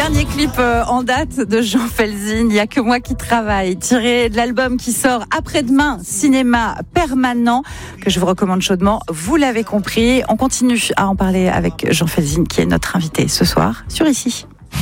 Dernier clip en date de Jean Felzine, Il y a que moi qui travaille, tiré de l'album qui sort après-demain, Cinéma Permanent, que je vous recommande chaudement. Vous l'avez compris, on continue à en parler avec Jean Felzine, qui est notre invité ce soir sur Ici.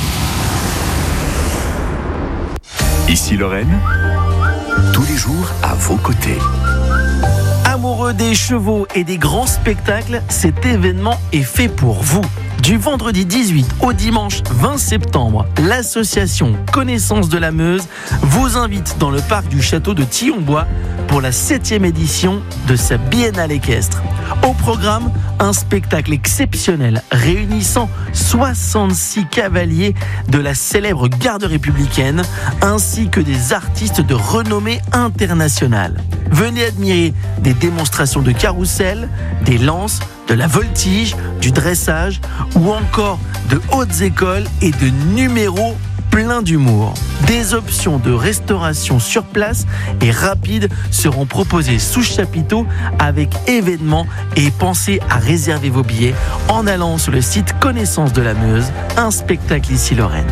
Ici Lorraine, tous les jours à vos côtés. Amoureux des chevaux et des grands spectacles, cet événement est fait pour vous. Du vendredi 18 au dimanche 20 septembre, l'association Connaissance de la Meuse vous invite dans le parc du château de Thionbois pour la 7e édition de sa biennale équestre. Au programme, un spectacle exceptionnel réunissant 66 cavaliers de la célèbre garde républicaine ainsi que des artistes de renommée internationale. Venez admirer des démonstrations de carrousel, des lances, de la voltige, du dressage ou encore de hautes écoles et de numéros pleins d'humour. Des options de restauration sur place et rapides seront proposées sous chapiteau avec événements et pensez à réserver vos billets en allant sur le site Connaissance de la Meuse, un spectacle ici Lorraine.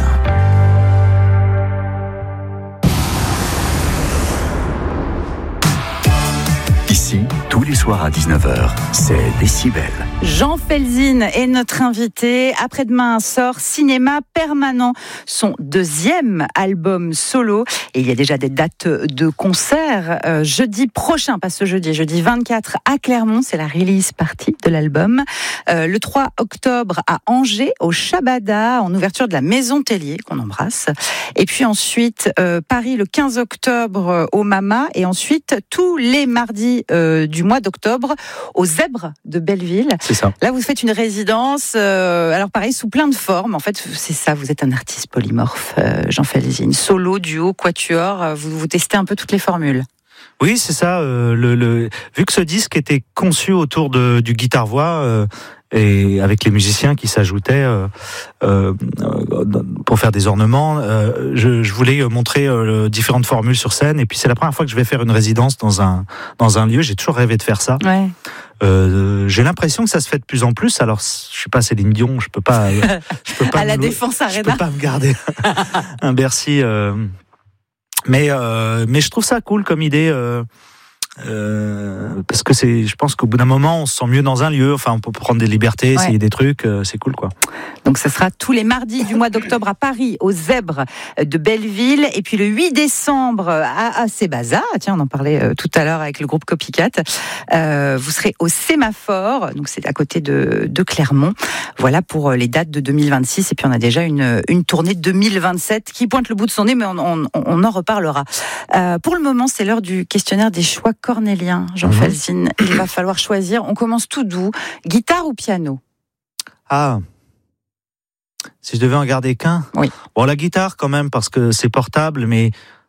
Ici, tous les soirs à 19h, c'est Décibel. Jean Felzine est notre invité. Après-demain sort Cinéma Permanent, son deuxième album solo. Et il y a déjà des dates de concert. Jeudi prochain, pas ce jeudi 24 à Clermont, c'est la release party de l'album. Le 3 octobre à Angers, au Shabada, en ouverture de la Maison Tellier, qu'on embrasse. Et puis ensuite, Paris le 15 octobre au Mama. Et ensuite, tous les mardis du mois d'octobre, au Zèbre de Belleville. C'est ça. Là, vous faites une résidence, alors pareil, sous plein de formes. En fait, c'est ça, vous êtes un artiste polymorphe, Jean Felzine. Solo, duo, quatuor, vous testez un peu toutes les formules. Oui, c'est ça. Vu que ce disque était conçu autour du guitare-voix et avec les musiciens qui s'ajoutaient pour faire des ornements, je voulais montrer différentes formules sur scène. Et puis c'est la première fois que je vais faire une résidence dans un lieu. J'ai toujours rêvé de faire ça. Ouais. J'ai l'impression que ça se fait de plus en plus. Alors, je suis pas Céline Dion, je peux pas à la Défense Arena. Je peux pas me garder un Bercy. Mais je trouve ça cool comme idée. Parce que je pense qu'au bout d'un moment on se sent mieux dans un lieu, enfin on peut prendre des libertés, essayer des trucs, c'est cool quoi. Donc ça sera tous les mardis du mois d'octobre à Paris, au Zèbre de Belleville, et puis le 8 décembre à Sébaza, tiens on en parlait tout à l'heure avec le groupe Copycat, vous serez au Sémaphore, donc c'est à côté de Clermont, voilà pour les dates de 2026, et puis on a déjà une tournée 2027 qui pointe le bout de son nez, mais on en reparlera. Pour le moment c'est l'heure du questionnaire des choix cornéliens, Jean Felzine. Il va falloir choisir. On commence tout doux. Guitare ou piano ? Ah, si je devais en garder qu'un ? Oui. Bon, la guitare quand même, parce que c'est portable, mais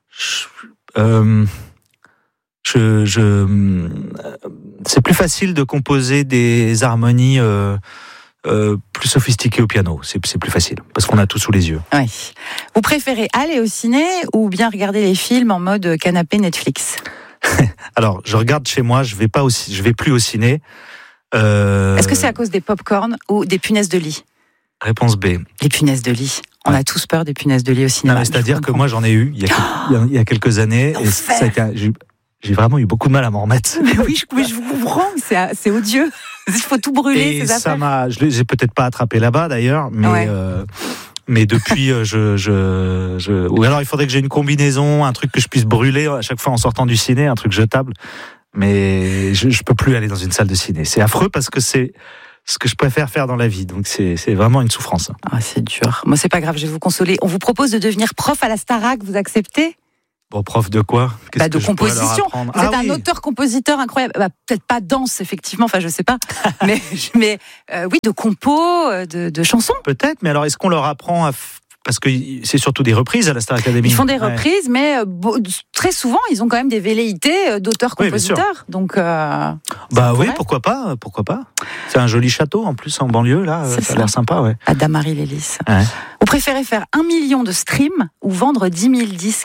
c'est plus facile de composer des harmonies plus sophistiquées au piano. C'est plus facile, parce qu'on a tout sous les yeux. Oui. Vous préférez aller au ciné ou bien regarder les films en mode canapé Netflix ? Alors, je regarde chez moi, je vais plus au ciné. Est-ce que c'est à cause des pop-corn ou des punaises de lit ? Réponse B. Les punaises de lit. On a tous peur des punaises de lit au cinéma. Non, c'est-à-dire que moi, j'en ai eu il y a quelques années. Et j'ai vraiment eu beaucoup de mal à m'en remettre. Mais oui, je vous comprends. C'est odieux. Il faut tout brûler, et ces affaires. Je les ai peut-être pas attrapés là-bas, d'ailleurs, mais... Ouais. Mais depuis, ou alors il faudrait que j'ai une combinaison, un truc que je puisse brûler à chaque fois en sortant du ciné, un truc jetable. Mais je peux plus aller dans une salle de ciné. C'est affreux parce que c'est ce que je préfère faire dans la vie. Donc c'est vraiment une souffrance. Ah, c'est dur. Moi, c'est pas grave, je vais vous consoler. On vous propose de devenir prof à la Starac, vous acceptez ? Bon, prof de quoi ? De composition. Vous êtes un auteur-compositeur incroyable. Peut-être pas danse, effectivement, enfin je sais pas. mais oui, de compos, de chansons. Peut-être, mais alors est-ce qu'on leur apprend parce que c'est surtout des reprises à la Star Academy. Ils font des reprises, mais très souvent, ils ont quand même des velléités d'auteurs-compositeurs. Donc, oui, pourquoi pas. C'est un joli château, en plus, en banlieue, là. Ça a l'air sympa, ouais. À Damary-les-Lys. Ouais. Vous préférez faire 1 million de streams ou vendre 10 000 disques ?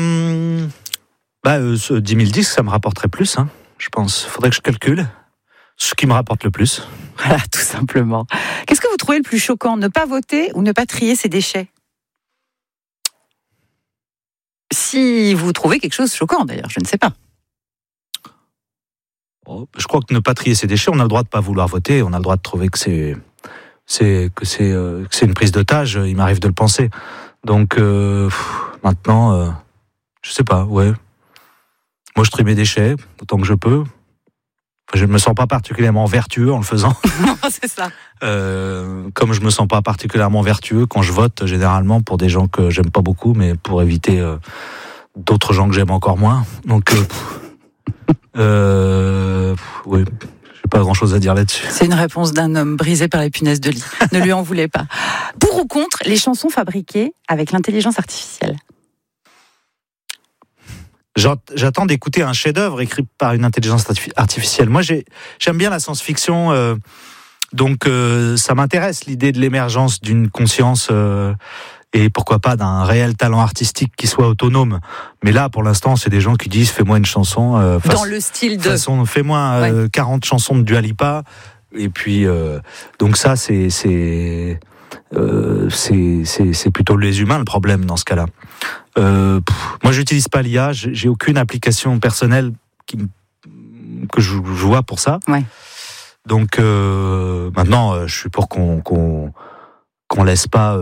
10 000 disques, ça me rapporterait plus, hein, je pense. Faudrait que je calcule. Ce qui me rapporte le plus. Voilà, tout simplement. Qu'est-ce que vous trouvez le plus choquant ? Ne pas voter ou ne pas trier ses déchets ? Si vous trouvez quelque chose de choquant, d'ailleurs, je ne sais pas. Je crois que ne pas trier ses déchets, on a le droit de pas vouloir voter, on a le droit de trouver que c'est une prise d'otage, il m'arrive de le penser. Donc maintenant, je sais pas, ouais. Moi je trie mes déchets autant que je peux. Je ne me sens pas particulièrement vertueux en le faisant. C'est ça. Comme je me sens pas particulièrement vertueux quand je vote, généralement pour des gens que j'aime pas beaucoup, mais pour éviter d'autres gens que j'aime encore moins. Donc oui, j'ai pas grand chose à dire là-dessus. C'est une réponse d'un homme brisé par les punaises de lit. Ne lui en voulez pas. Pour ou contre les chansons fabriquées avec l'intelligence artificielle ? J'attends d'écouter un chef-d'œuvre écrit par une intelligence artificielle. Moi, j'aime bien la science-fiction, donc ça m'intéresse l'idée de l'émergence d'une conscience et pourquoi pas d'un réel talent artistique qui soit autonome. Mais là, pour l'instant, c'est des gens qui disent fais-moi une chanson dans le style de fais-moi 40 chansons de Dua Lipa. Et puis donc ça, c'est plutôt les humains le problème dans ce cas-là. Moi, j'utilise pas l'IA. J'ai aucune application personnelle que je vois pour ça. Ouais. Donc maintenant, je suis pour qu'on laisse pas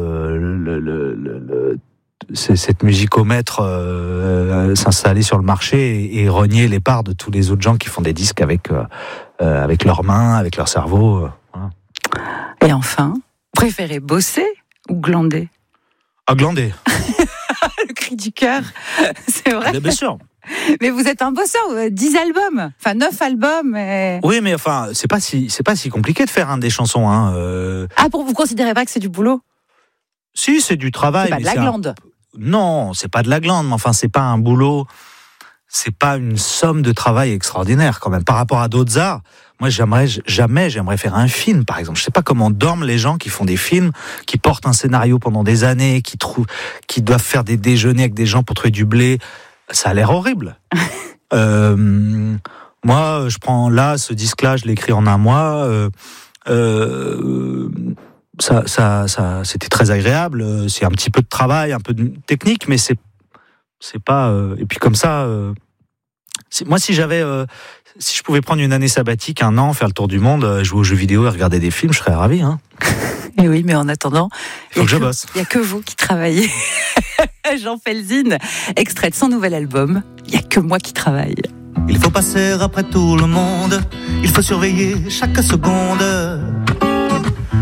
cette musicomètre s'installer sur le marché et renier les parts de tous les autres gens qui font des disques avec leurs mains, avec leur cerveau. Voilà. Et enfin, préférez bosser ou glander ? Ah, glander. Le cri du cœur, c'est vrai. Bien sûr. Mais vous êtes un bosseur, 10 albums, enfin 9 albums. Et... Oui, mais enfin, c'est pas si compliqué de faire des chansons. Ah, pour vous considérez pas que c'est du boulot ? Si, c'est du travail. C'est pas de la glande. Non, c'est pas de la glande, mais enfin, c'est pas un boulot. C'est pas une somme de travail extraordinaire quand même. Par rapport à d'autres arts, moi, j'aimerais faire un film, par exemple. Je sais pas comment dorment les gens qui font des films, qui portent un scénario pendant des années, qui doivent faire des déjeuners avec des gens pour trouver du blé. Ça a l'air horrible. Moi, je prends ce disque-là, je l'écris en un mois. Ça, c'était très agréable. C'est un petit peu de travail, un peu de technique, mais c'est pas. Et puis comme ça, moi, si je pouvais prendre une année sabbatique, un an, faire le tour du monde, jouer aux jeux vidéo et regarder des films, je serais ravi. Et oui, mais en attendant, il faut que je bosse. Il n'y a que vous qui travaillez. Jean Felzine, extrait de son nouvel album, il n'y a que moi qui travaille. Il faut passer après tout le monde, il faut surveiller chaque seconde.